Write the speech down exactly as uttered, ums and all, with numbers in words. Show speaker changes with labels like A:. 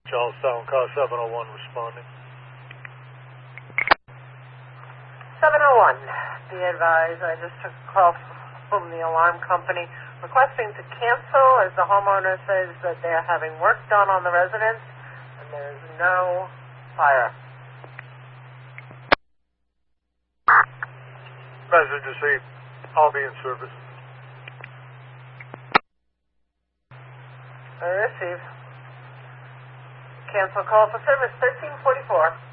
A: Charlestown, car seven oh one responding.
B: seven oh one, be advised, I just took a call from the alarm company requesting to cancel as the homeowner says that they are having work done on the residence and there is no fire.
A: Message received. I'll be in service.
B: I receive. Cancel call for service thirteen forty-four.